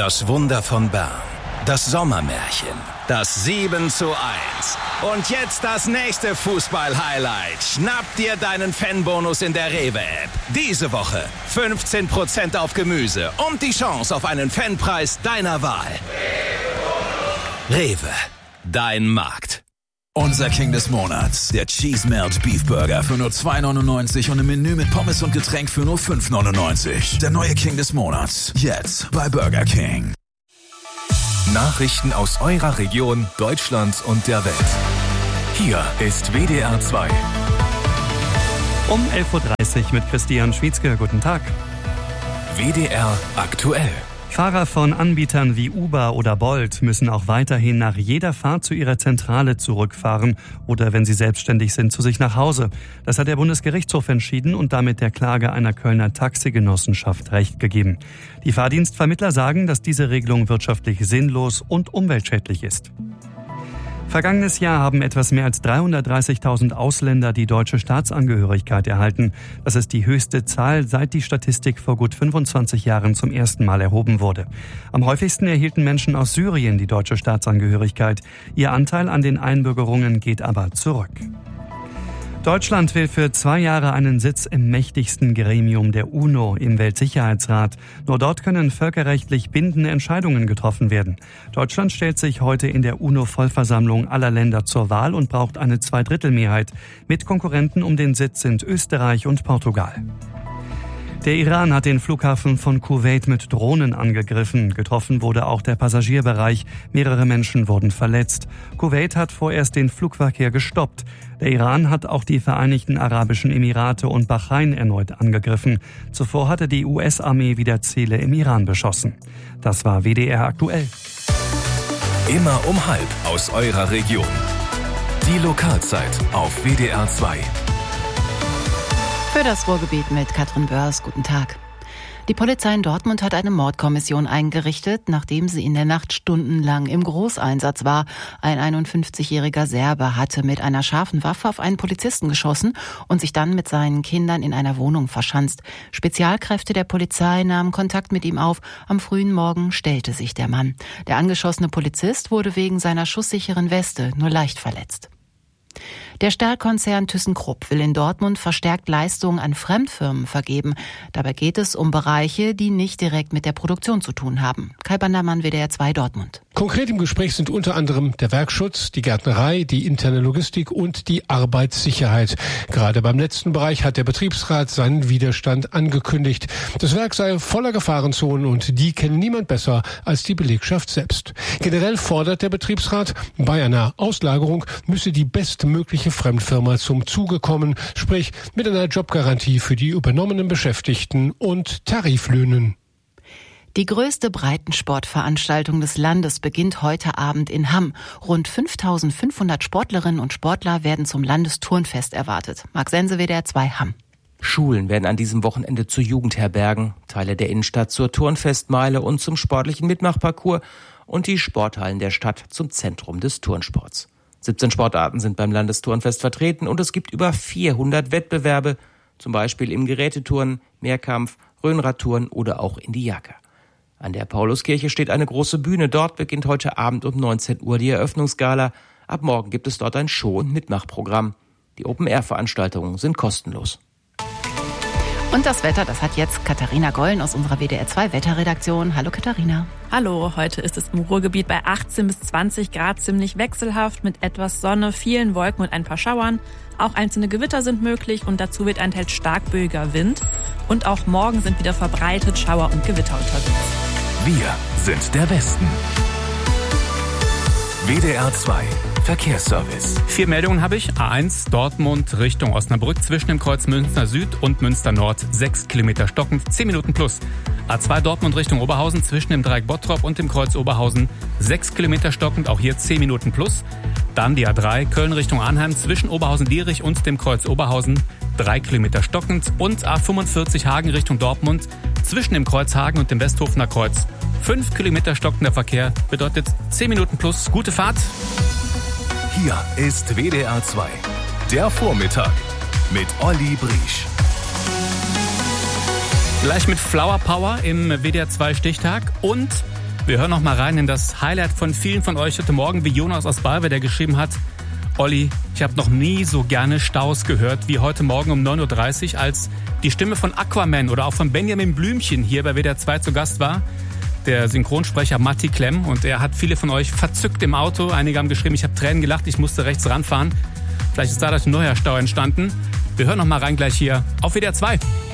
Das Wunder von Bern. Das Sommermärchen. Das 7:1. Und jetzt das nächste Fußball-Highlight. Schnapp dir deinen Fanbonus in der Rewe-App. Diese Woche 15% auf Gemüse und die Chance auf einen Fanpreis deiner Wahl. Rewe. Dein Markt. Unser King des Monats, der Cheese Melt Beef Burger für nur 2,99 und ein Menü mit Pommes und Getränk für nur 5,99. Der neue King des Monats, jetzt bei Burger King. Nachrichten aus eurer Region, Deutschland und der Welt. Hier ist WDR 2. Um 11.30 Uhr mit Christian Schwietzke. Guten Tag. WDR aktuell. Fahrer von Anbietern wie Uber oder Bolt müssen auch weiterhin nach jeder Fahrt zu ihrer Zentrale zurückfahren oder, wenn sie selbstständig sind, zu sich nach Hause. Das hat der Bundesgerichtshof entschieden und damit der Klage einer Kölner Taxigenossenschaft Recht gegeben. Die Fahrdienstvermittler sagen, dass diese Regelung wirtschaftlich sinnlos und umweltschädlich ist. Vergangenes Jahr haben etwas mehr als 330.000 Ausländer die deutsche Staatsangehörigkeit erhalten. Das ist die höchste Zahl, seit die Statistik vor gut 25 Jahren zum ersten Mal erhoben wurde. Am häufigsten erhielten Menschen aus Syrien die deutsche Staatsangehörigkeit. Ihr Anteil an den Einbürgerungen geht aber zurück. Deutschland will für 2 Jahre einen Sitz im mächtigsten Gremium der UNO, im Weltsicherheitsrat. Nur dort können völkerrechtlich bindende Entscheidungen getroffen werden. Deutschland stellt sich heute in der UNO-Vollversammlung aller Länder zur Wahl und braucht eine Zweidrittelmehrheit. Mit Konkurrenten um den Sitz sind Österreich und Portugal. Der Iran hat den Flughafen von Kuwait mit Drohnen angegriffen. Getroffen wurde auch der Passagierbereich. Mehrere Menschen wurden verletzt. Kuwait hat vorerst den Flugverkehr gestoppt. Der Iran hat auch die Vereinigten Arabischen Emirate und Bahrain erneut angegriffen. Zuvor hatte die US-Armee wieder Ziele im Iran beschossen. Das war WDR aktuell. Immer um 12:30 aus eurer Region. Die Lokalzeit auf WDR 2. Für das Ruhrgebiet mit Katrin Börs. Guten Tag. Die Polizei in Dortmund hat eine Mordkommission eingerichtet, nachdem sie in der Nacht stundenlang im Großeinsatz war. Ein 51-jähriger Serbe hatte mit einer scharfen Waffe auf einen Polizisten geschossen und sich dann mit seinen Kindern in einer Wohnung verschanzt. Spezialkräfte der Polizei nahmen Kontakt mit ihm auf. Am frühen Morgen stellte sich der Mann. Der angeschossene Polizist wurde wegen seiner schusssicheren Weste nur leicht verletzt. Der Stahlkonzern ThyssenKrupp will in Dortmund verstärkt Leistungen an Fremdfirmen vergeben. Dabei geht es um Bereiche, die nicht direkt mit der Produktion zu tun haben. Kai Bandermann, WDR 2 Dortmund. Konkret im Gespräch sind unter anderem der Werkschutz, die Gärtnerei, die interne Logistik und die Arbeitssicherheit. Gerade beim letzten Bereich hat der Betriebsrat seinen Widerstand angekündigt. Das Werk sei voller Gefahrenzonen und die kennen niemand besser als die Belegschaft selbst. Generell fordert der Betriebsrat, bei einer Auslagerung müsse die bestmögliche Fremdfirma zum Zuge kommen, sprich mit einer Jobgarantie für die übernommenen Beschäftigten und Tariflöhnen. Die größte Breitensportveranstaltung des Landes beginnt heute Abend in Hamm. Rund 5.500 Sportlerinnen und Sportler werden zum Landesturnfest erwartet. Marc Sense, WDR 2 Hamm. Schulen werden an diesem Wochenende zu Jugendherbergen, Teile der Innenstadt zur Turnfestmeile und zum sportlichen Mitmachparcours und die Sporthallen der Stadt zum Zentrum des Turnsports. 17 Sportarten sind beim Landesturnfest vertreten und es gibt über 400 Wettbewerbe, zum Beispiel im Geräteturnen, Mehrkampf, Rhönradtouren oder auch in die Jacke. An der Pauluskirche steht eine große Bühne. Dort beginnt heute Abend um 19 Uhr die Eröffnungsgala. Ab morgen gibt es dort ein Show- und Mitmachprogramm. Die Open-Air-Veranstaltungen sind kostenlos. Und das Wetter, das hat jetzt Katharina Gollen aus unserer WDR 2 Wetterredaktion. Hallo Katharina. Hallo, heute ist es im Ruhrgebiet bei 18 bis 20 Grad ziemlich wechselhaft mit etwas Sonne, vielen Wolken und ein paar Schauern. Auch einzelne Gewitter sind möglich und dazu wird ein teils stark böiger Wind. Und auch morgen sind wieder verbreitet Schauer und Gewitter unterwegs. Wir sind der Westen. WDR 2 Verkehrsservice. 4 Meldungen habe ich. A1 Dortmund Richtung Osnabrück zwischen dem Kreuz Münster Süd und Münster Nord 6 Kilometer stockend, 10 Minuten plus. A2 Dortmund Richtung Oberhausen zwischen dem Dreieck Bottrop und dem Kreuz Oberhausen 6 Kilometer stockend, auch hier 10 Minuten plus. Dann die A3 Köln Richtung Arnheim zwischen Oberhausen-Dierich und dem Kreuz Oberhausen 3 Kilometer stockend und A45 Hagen Richtung Dortmund zwischen dem Kreuz Hagen und dem Westhofener Kreuz 5 Kilometer stockender Verkehr, bedeutet 10 Minuten plus. Gute Fahrt. Hier ist WDR 2, der Vormittag mit Olli Briesch. Gleich mit Flower Power im WDR 2 Stichtag und Wir hören noch mal rein in das Highlight von vielen von euch heute Morgen, wie Jonas aus Balve, der geschrieben hat: Olli, ich habe noch nie so gerne Staus gehört wie heute Morgen um 9.30 Uhr, als die Stimme von Aquaman oder auch von Benjamin Blümchen hier bei WDR 2 zu Gast war. Der Synchronsprecher Matti Klemm, und er hat viele von euch verzückt im Auto. Einige haben geschrieben, ich habe Tränen gelacht, ich musste rechts ranfahren. Vielleicht ist dadurch ein neuer Stau entstanden. Wir hören noch mal rein gleich hier auf WDR 2.